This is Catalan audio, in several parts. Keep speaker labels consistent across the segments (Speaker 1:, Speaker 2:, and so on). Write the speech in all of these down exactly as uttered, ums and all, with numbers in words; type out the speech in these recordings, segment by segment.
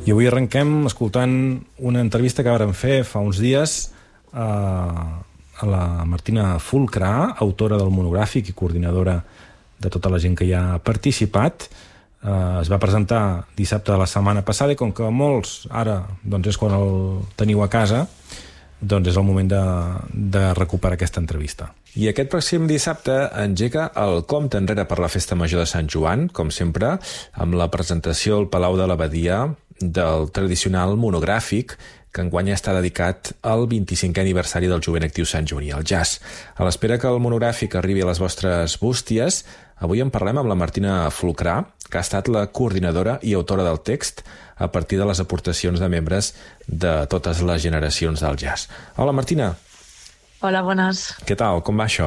Speaker 1: I avui arrenquem escoltant una entrevista que vàrem fer fa uns dies a, a la Martina Fulcrà, autora del monogràfic i coordinadora de tota la gent que hi ha participat. Uh, es va presentar dissabte de la setmana passada i com que molts ara doncs és quan el teniu a casa, doncs és el moment de, de recuperar aquesta entrevista.
Speaker 2: I aquest pròxim dissabte engega el compte enrere per la Festa Major de Sant Joan, com sempre, amb la presentació al Palau de l'Abadia del tradicional monogràfic que enguany està dedicat al vint-i-cinquè aniversari del jovent actiu santjoaní, el jazz. A l'espera que el monogràfic arribi a les vostres bústies, avui en parlem amb la Martina Fulcrà, que ha estat la coordinadora i autora del text a partir de les aportacions de membres de totes les generacions del jazz. Hola, Martina.
Speaker 3: Hola, bones.
Speaker 2: Què tal? Com va això?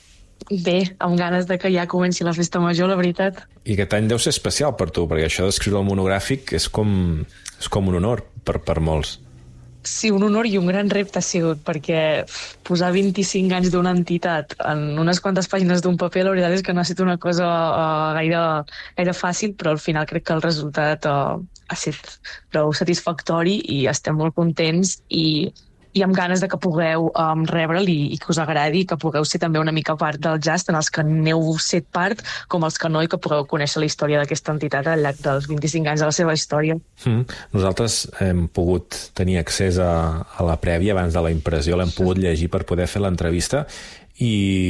Speaker 3: Bé, amb ganes de que ja comenci la festa major, la veritat.
Speaker 2: I aquest any deu ser especial per tu, perquè això d'escriure el monogràfic és com, és com un honor per, per molts.
Speaker 3: Sí, un honor i un gran repte ha sigut, perquè posar vint-i-cinc anys d'una entitat en unes quantes pàgines d'un paper, la veritat és que no ha estat una cosa uh, gaire, gaire fàcil, però al final crec que el resultat uh, ha estat prou satisfactori i estem molt contents i, i amb ganes de que pugueu um, rebre'l i, i que us agradi, que pugueu ser també una mica part del jazz, tant els que n'heu set part com els que no, i que pugueu conèixer la història d'aquesta entitat al llarg dels vint-i-cinc anys de la seva història.
Speaker 2: Mm. Nosaltres hem pogut tenir accés a, a la prèvia abans de la impressió, l'hem pogut llegir per poder fer l'entrevista i,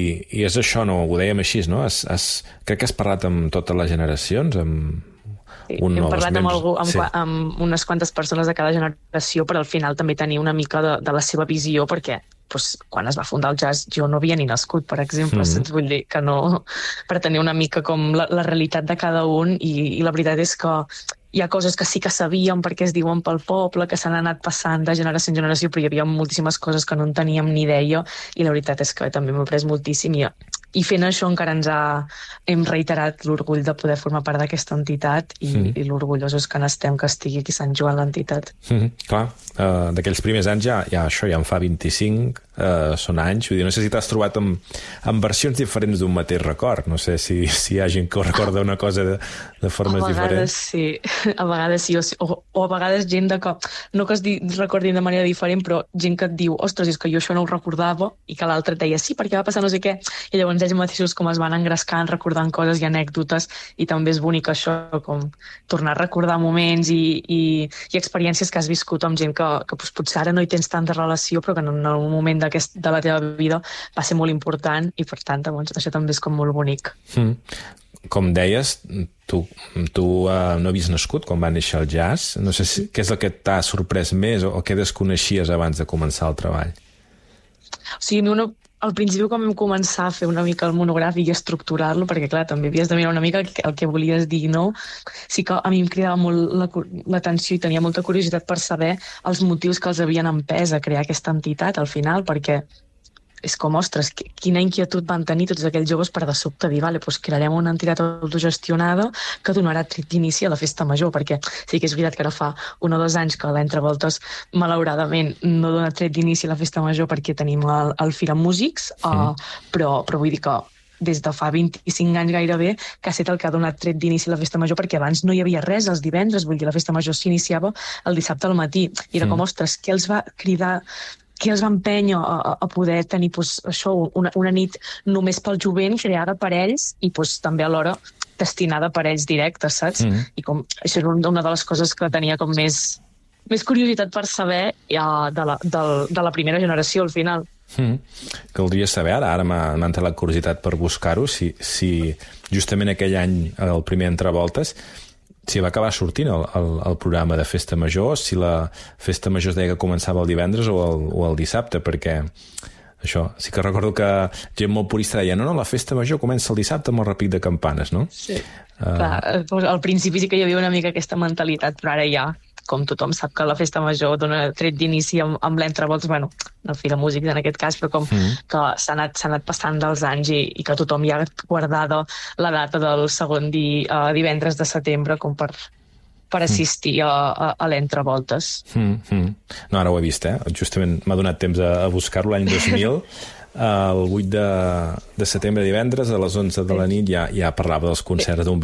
Speaker 2: i és això, no? Ho dèiem així, no? Has, has, crec que has parlat amb totes les generacions, amb...
Speaker 3: Sí, hem parlat amb, algú, amb,
Speaker 2: sí.
Speaker 3: amb unes quantes persones de cada generació per al final també tenir una mica de, de la seva visió, perquè doncs, quan es va fundar el jazz jo no havia ni nascut, per exemple, mm-hmm. saps? Vull dir que no... per tenir una mica com la, la realitat de cada un i, i la veritat és que hi ha coses que sí que sabíem perquè es diuen pel poble, que s'han anat passant de generació en generació, però hi havia moltíssimes coses que no en teníem ni idea i la veritat és que també m'ha après moltíssim i, i fent això encara ens ha, hem reiterat l'orgull de poder formar part d'aquesta entitat i, mm. i l'orgullosos que n'estem que estigui aquí Sant Joan l'entitat.
Speaker 2: Mm-hmm. Clar, uh, d'aquells primers anys ja, ja això ja en fa vint-i-cinc, uh, són anys, vull dir, no sé si t'has trobat amb, amb versions diferents d'un mateix record, no sé si, si hi ha gent que ho recorda una cosa de, de formes
Speaker 3: a vegades,
Speaker 2: diferents.
Speaker 3: Sí, a vegades sí, o, o a vegades gent de que, no que es di, recordin de manera diferent, però gent que et diu, ostres, és que jo això no ho recordava, i que l'altre et deia, sí, perquè va passar no sé què, i llavors ells mateixos com es van engrescant, recordant coses i anècdotes, i també és bonic això, com tornar a recordar moments i, i, i experiències que has viscut amb gent que, que doncs, potser ara no hi tens tanta relació, però que en un moment d'aquest, de la teva vida va ser molt important, i per tant, doncs, això també és com molt bonic.
Speaker 2: Mm. Com deies, tu, tu uh, no havies nascut quan va néixer el jazz. No sé si, què és el que t'ha sorprès més o, o què desconeixies abans de començar el treball?
Speaker 3: O sigui, no, al principi quan vam començar a fer una mica el monogràfic i estructurar-lo, perquè clar, també havies de mirar una mica el que, el que volies dir, no? Sí que a mi em cridava molt l'atenció i tenia molta curiositat per saber els motius que els havien empès a crear aquesta entitat al final, perquè és com, ostres, quina inquietud van tenir tots aquells joves per de sobte dir, vale, doncs crearem una entitat autogestionada que donarà tret d'inici a la festa major, perquè sí que és veritat que ara fa un o dos anys que l'Entrevoltes, malauradament, no dona tret d'inici a la festa major perquè tenim el, el Fira Músics, sí. uh, però, però vull dir que des de fa vint-i-cinc anys gairebé, que ha estat el que ha donat tret d'inici a la festa major, perquè abans no hi havia res els divendres, vull dir, la festa major s'iniciava el dissabte al matí, i era sí. com, ostres, què els va cridar... que els va empènyer a, a poder tenir pues, això, una, una nit només pel jovent, creada per ells i pues, també alhora destinada per ells directes, saps? Mm-hmm. I com, això és una de les coses que tenia com més, més curiositat per saber ja, de, la, de, de la primera generació al final.
Speaker 2: Mm. Caldria saber, ara, ara m'ha entrat la curiositat per buscar-ho, si, si justament aquell any, el primer Entrevoltes, si va acabar sortint el, el, el programa de Festa Major, si la Festa Major es deia que començava el divendres o el, o el dissabte, perquè això, sí que recordo que gent molt purista deia no, no, la Festa Major comença el dissabte amb el repic de campanes, no?
Speaker 3: Sí, uh... clar, al principi sí que hi havia una mica aquesta mentalitat, però ara ja, com tothom sap que la Festa Major dona tret d'inici amb, amb l'Entrevoltes, bueno, el Fira Músics en aquest cas, però com mm. que s'ha anat, s'ha anat passant dels anys i, i que tothom ja ha guardada la data del segon di, uh, divendres de setembre com per, per assistir mm. a, a, a l'Entrevoltes.
Speaker 2: Mm, mm. No, ara ho he vist, eh? Justament m'ha donat temps a, a buscar-lo l'any dos mil. El vuit de, de setembre, divendres, a les onze de la nit ja, ja parlava dels concerts d'un